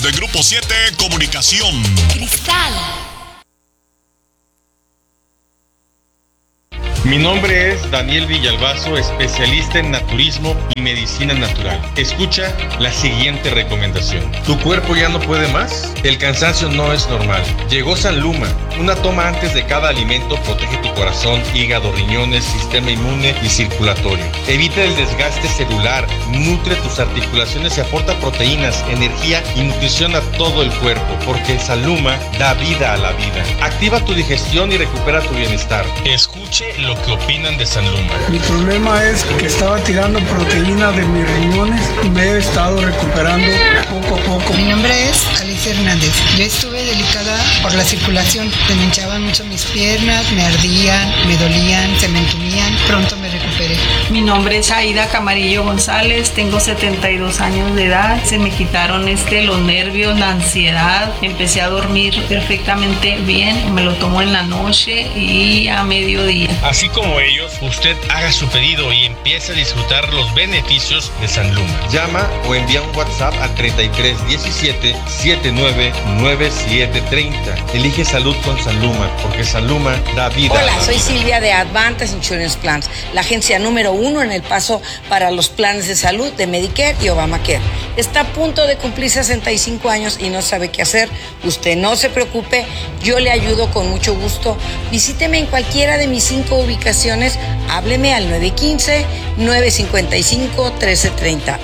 de Grupo 7 Comunicación. Cristal. Mi nombre es Daniel Villalbazo, especialista en naturismo y medicina natural. Escucha la siguiente recomendación. ¿Tu cuerpo ya no puede más? El cansancio no es normal. Llegó Sanluma. Una toma antes de cada alimento protege tu corazón, hígado, riñones, sistema inmune y circulatorio. Evita el desgaste celular, nutre tus articulaciones y aporta proteínas, energía y nutrición a todo el cuerpo, porque Sanluma da vida a la vida. Activa tu digestión y recupera tu bienestar. Escuche lo que opinan de Sanluma. Mi problema es que estaba tirando proteína de mis riñones y me he estado recuperando poco a poco. Mi nombre es Alicia Hernández. Yo estuve delicada por la circulación. Se me hinchaban mucho mis piernas, me ardían, me dolían, se me entumían. Pronto me recuperé. Mi nombre es Aida Camarillo González. Tengo 72 años de edad. Se me quitaron los nervios, la ansiedad. Empecé a dormir perfectamente bien. Me lo tomo en la noche y a mediodía. Así como ellos, usted haga su pedido y empiece a disfrutar los beneficios de Sanluma. Llama o envía un WhatsApp al 3317 799730. Elige salud con Sanluma, porque Sanluma da vida. Hola, soy Silvia de Advantage Insurance Plans, la agencia número 1 en El Paso para los planes de salud de Medicare y Obamacare. Está a punto de cumplir 65 años y no sabe qué hacer. Usted no se preocupe, yo le ayudo con mucho gusto. Visíteme en cualquiera de mis 5 ubicaciones, hábleme al 915-955-1330.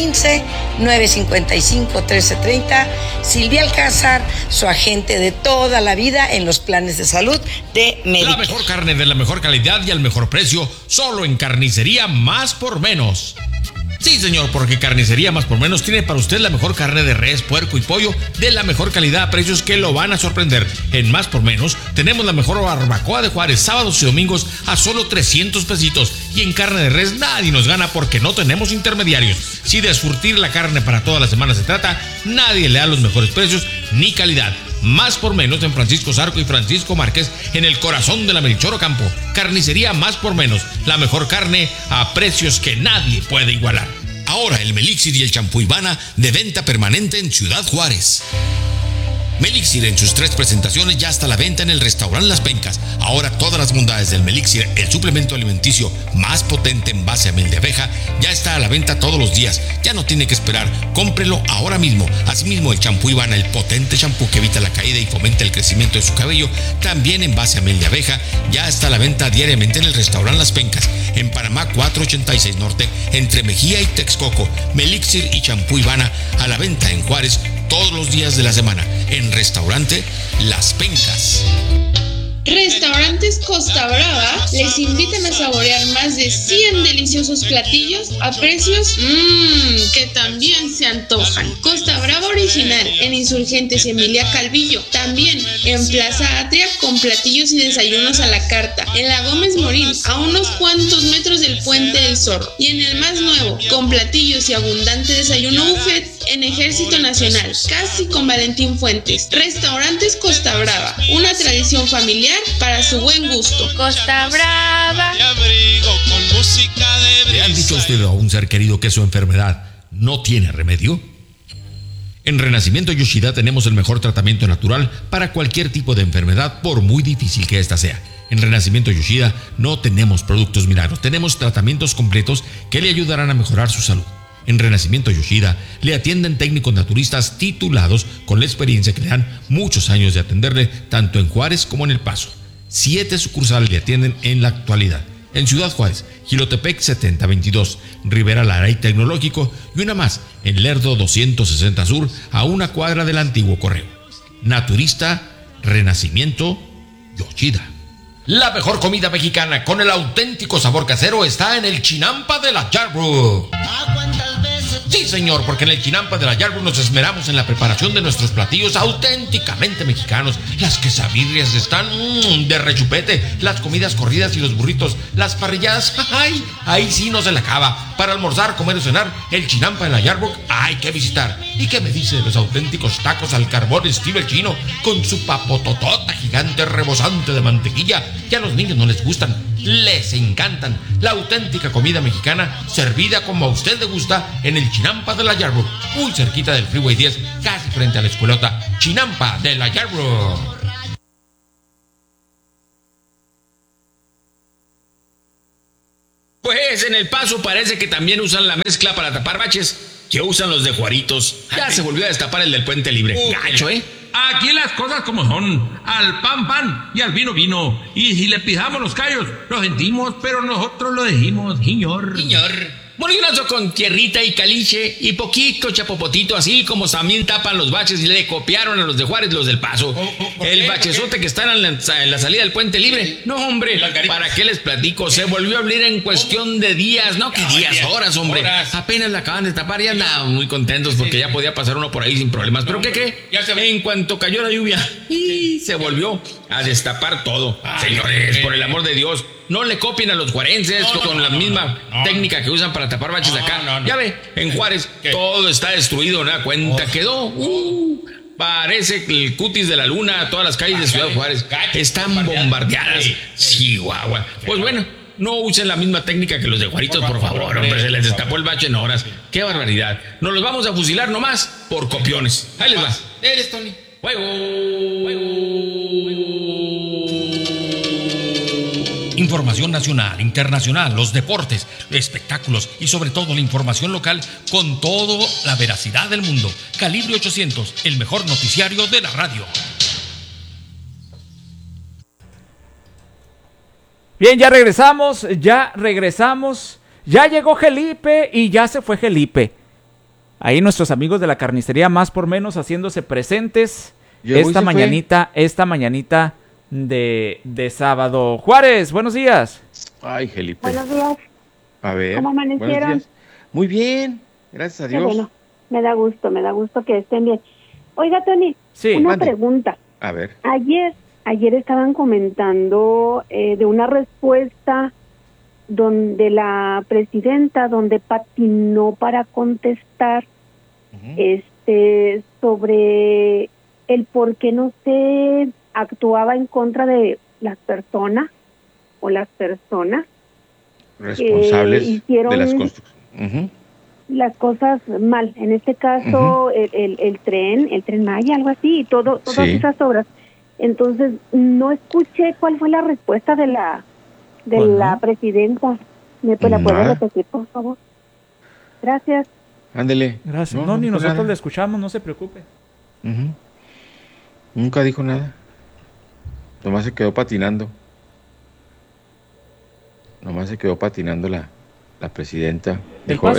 915-955-1330. Silvia Alcázar, su agente de toda la vida en los planes de salud de Medicare. La mejor carne de la mejor calidad y al mejor precio, solo en Carnicería Más por Menos. Sí, señor, porque Carnicería Más por Menos tiene para usted la mejor carne de res, puerco y pollo de la mejor calidad a precios que lo van a sorprender. En Más por Menos tenemos la mejor barbacoa de Juárez, sábados y domingos a solo 300 pesitos. Y en carne de res nadie nos gana porque no tenemos intermediarios. Si de surtir la carne para toda la semana se trata, nadie le da los mejores precios ni calidad. Más por Menos en Francisco Zarco y Francisco Márquez, en el corazón de la Melchor Ocampo. Carnicería Más por Menos, la mejor carne a precios que nadie puede igualar. Ahora el Melixir y el champú Ivana de venta permanente en Ciudad Juárez. Melixir en sus 3 presentaciones ya está a la venta en el restaurante Las Pencas. Ahora todas las bondades del Melixir, el suplemento alimenticio más potente en base a miel de abeja, ya está a la venta todos los días. Ya no tiene que esperar, cómprelo ahora mismo. Asimismo el champú Ivana, el potente champú que evita la caída y fomenta el crecimiento de su cabello, también en base a miel de abeja, ya está a la venta diariamente en el restaurante Las Pencas, en Panamá 486 Norte, entre Mejía y Texcoco. Melixir y champú Ivana a la venta en Juárez todos los días de la semana, en restaurante Las Pencas. Restaurantes Costa Brava les invitan a saborear más de 100 deliciosos platillos a precios que también se antojan. Costa Brava original en Insurgentes Emilia Calvillo, también en Plaza Atria con platillos y desayunos a la carta, en la Gómez Morín a unos cuantos metros del Puente del Zorro, y en el más nuevo con platillos y abundante desayuno buffet en Ejército Nacional, casi con Valentín Fuentes. Restaurantes Costa Brava, una tradición familiar para su buen gusto. Costa Brava. ¿Le han dicho a usted o a un ser querido que su enfermedad no tiene remedio? En Renacimiento Yoshida tenemos el mejor tratamiento natural para cualquier tipo de enfermedad, por muy difícil que ésta sea. En Renacimiento Yoshida no tenemos productos milagros, tenemos tratamientos completos que le ayudarán a mejorar su salud. En Renacimiento Yoshida le atienden técnicos naturistas titulados con la experiencia que le dan muchos años de atenderle tanto en Juárez como en El Paso. 7 sucursales le atienden en la actualidad. En Ciudad Juárez, Jilotepec 7022, Rivera Lara y Tecnológico, y una más en Lerdo 260 Sur, a una cuadra del antiguo correo. Naturista Renacimiento Yoshida. La mejor comida mexicana con el auténtico sabor casero está en el Chinampa de la Yarbrough. Sí, señor, porque en el Chinampa de la Yarbrough nos esmeramos en la preparación de nuestros platillos auténticamente mexicanos. Las quesadillas están de rechupete, las comidas corridas y los burritos, las parrilladas, ¡ay! Ahí sí no se le acaba. Para almorzar, comer o cenar, el Chinampa de la Yarbrough hay que visitar. ¿Y qué me dice de los auténticos tacos al carbón estilo el chino, con su papototota gigante rebosante de mantequilla? Que a los niños no les gustan, les encantan. La auténtica comida mexicana servida como a usted le gusta en el Chinampa de la Yarborough, muy cerquita del Freeway 10, casi frente a la escuelota Chinampa de la Yarborough. Pues en El Paso parece que también usan la mezcla para tapar baches que usan los de Juaritos. Ya se volvió a destapar el del Puente Libre. Gacho, ¿eh? Aquí las cosas como son, al pan y al vino. Y si le pisamos los callos, lo sentimos, pero nosotros lo dijimos, señor. Molinazo con tierrita y caliche y poquito chapopotito, así como también tapan los baches y le copiaron a los de Juárez los del Paso. El bachezote que está en la salida del Puente Libre. No, hombre, ¿para qué les platico? Se volvió a abrir en cuestión de días, no que días, horas, hombre. Apenas la acaban de tapar y andaban muy contentos porque ya podía pasar uno por ahí sin problemas. ¿Pero qué? En cuanto cayó la lluvia, se volvió a destapar todo. Señores, por el amor de Dios, no le copien a los juarenses con la misma técnica que usan para tapar baches acá. Ya ve, en Juárez todo está destruido, ¿no? Cuenta quedó. Parece el cutis de la luna. Todas las calles de Ciudad Juárez están bombardeadas. Chihuahua. Pues bueno, no usen la misma técnica que los de Juaritos, por favor, hombre. Se les destapó el bache en horas. ¡Qué barbaridad! Nos los vamos a fusilar nomás por copiones. Ahí les va. Eres Tony. Información nacional, internacional, los deportes, espectáculos y sobre todo la información local con toda la veracidad del mundo. Calibre 800, el mejor noticiario de la radio. Bien, ya regresamos. Ya llegó Felipe y ya se fue Felipe. Ahí nuestros amigos de la carnicería Más por Menos haciéndose presentes esta mañanita de sábado. Juárez, buenos días. Ay, Felipe. Buenos días. A ver. ¿Cómo amanecieron? Muy bien, gracias a Dios. Bueno, me da gusto que estén bien. Oiga, Tony, una pregunta. A ver. Ayer estaban comentando de una respuesta donde la presidenta, donde patinó para contestar, sobre el por qué no se actuaba en contra de las personas responsables hicieron de las construcciones. Las cosas mal. En este caso, el tren Maya, algo así, y todas esas obras. Entonces, no escuché cuál fue la respuesta de la presidenta. ¿Me la puede repetir, por favor? Gracias. Ándele. Gracias. No, ni nosotros le escuchamos, no se preocupe. Nunca dijo nada. Nomás se quedó patinando. La presidenta. Dijo,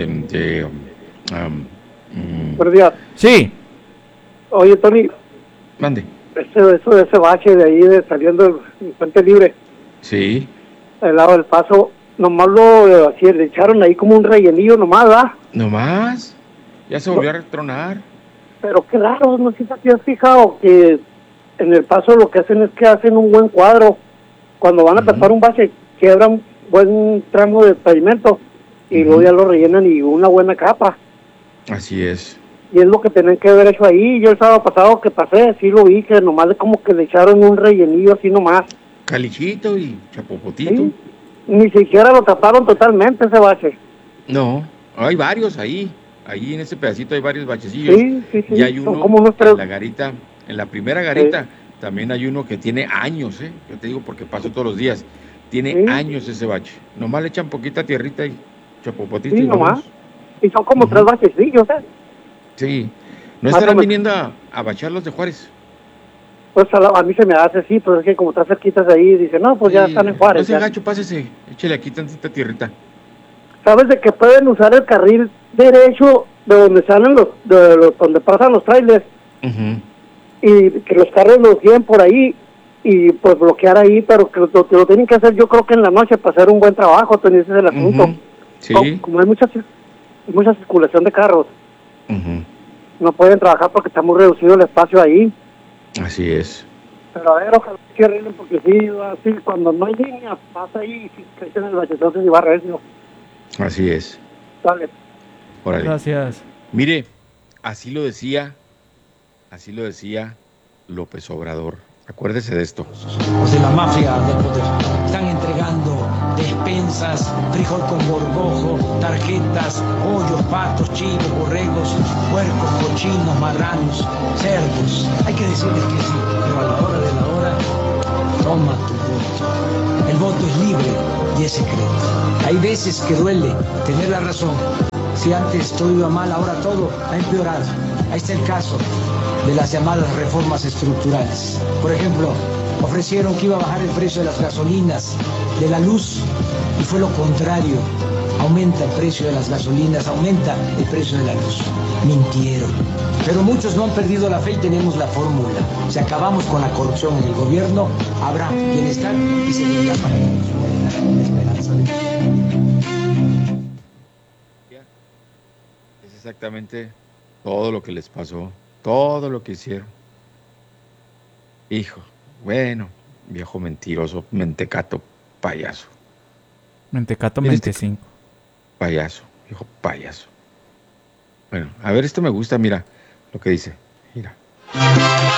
Buenos días. Sí. Oye, Tony. Mande. Eso de ese bache de ahí saliendo del Puente Libre. Sí. Al lado del Paso, nomás le echaron ahí como un rellenillo nomás, ¿verdad? ¿Nomás? Ya se volvió a retronar. Pero qué raro, no sé si te has fijado que en el Paso lo que hacen es que hacen un buen cuadro. Cuando van a tapar un bache, quiebran buen tramo de pavimento y luego ya lo rellenan y una buena capa. Así es. Y es lo que tienen que haber hecho ahí. Yo el sábado pasado que pasé, sí lo vi, que nomás como que le echaron un rellenillo así nomás. Calichito y chapopotito. Sí. Ni siquiera lo taparon totalmente ese bache. No, hay varios ahí en ese pedacito hay varios bachecillos. Sí. Y hay uno como unos tres. En la garita, en la primera garita, también hay uno que tiene años, yo te digo porque paso todos los días. Tiene años ese bache. Nomás le echan poquita tierrita y chapopotito. Sí, y nomás. Y son como tres bachecillos, Sí. ¿No estarán viniendo a bachar los de Juárez? Pues a mí se me hace así, pero es que como está cerquitas de ahí, dice, no, pues ya están en Juárez. No se gacho, pásese, échale aquí tantita tierrita. ¿Sabes de que pueden usar el carril derecho de donde salen donde pasan los trailers? Y que los carros los lleven por ahí y pues bloquear ahí, pero que lo tienen que hacer yo creo que en la noche para hacer un buen trabajo, ese es el asunto. Sí. Como hay mucha circulación de carros, no pueden trabajar porque está muy reducido el espacio ahí. Así es. Pero a ver, ojalá que arreglen porque sí, así cuando no hay línea, pasa ahí y crecen el bachetote y va recio. Así es. Dale. Órale. Gracias. Mire, así lo decía López Obrador. Acuérdese de esto. Los de la mafia del poder están entregando despensas, frijol con gorgojo, tarjetas, pollos, patos, chivos, borregos, puercos, cochinos, marranos, cerdos. Hay que decirles que sí, pero a la hora de la hora, toma tu voto. El voto es libre y es secreto. Hay veces que duele tener la razón. Si antes todo iba mal, ahora todo ha empeorado. Ahí está el caso de las llamadas reformas estructurales. Por ejemplo, ofrecieron que iba a bajar el precio de las gasolinas, de la luz, y fue lo contrario. Aumenta el precio de las gasolinas, aumenta el precio de la luz. Mintieron. Pero muchos no han perdido la fe y tenemos la fórmula. Si acabamos con la corrupción en el gobierno, habrá bienestar y seguridad para todos. Una esperanza de... Es exactamente todo lo que les pasó, todo lo que hicieron. Hijo, bueno, viejo mentiroso, mentecato, payaso. Mentecato, mentecín. Payaso, hijo payaso. Bueno, a ver, esto me gusta, mira lo que dice. Mira.